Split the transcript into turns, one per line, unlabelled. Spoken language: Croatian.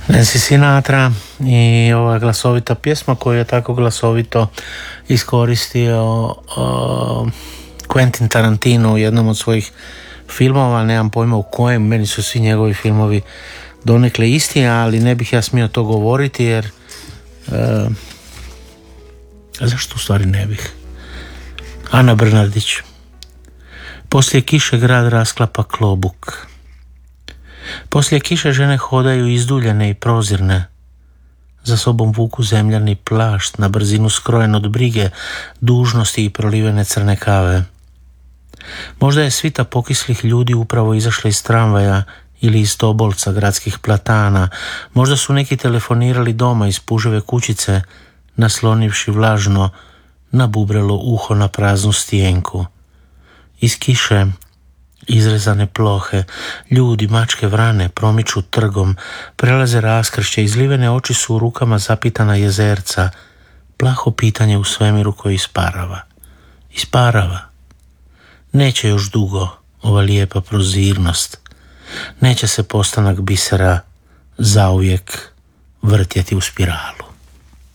Nancy Sinatra i ova glasovita pjesma koju je tako glasovito iskoristio Quentin Tarantino u jednom od svojih filmova, nemam pojma u kojem, meni su svi njegovi filmovi donekle isti, ali ne bih ja smio to govoriti jer zašto u stvari ne bih? Ana Brnardić. Poslije kiše grad rasklapa klobuk. Poslije kiše žene hodaju izduljene i prozirne. Za sobom vuku zemljani plašt, na brzinu skrojen od brige, dužnosti i prolivene crne kave. Možda je svita pokislih ljudi upravo izašla iz tramvaja ili iz tobolca gradskih platana. Možda su neki telefonirali doma iz puževe kućice, naslonivši vlažno na bubrelo uho na praznu stijenku. Iz kiše izrezane plohe, ljudi, mačke, vrane promiču trgom, prelaze raskršće, izlivene oči su u rukama zapitana jezerca, plaho pitanje u svemiru koji isparava. Isparava. Neće još dugo ova lijepa prozirnost. Neće se postanak bisera zauvijek vrtjeti u spiralu.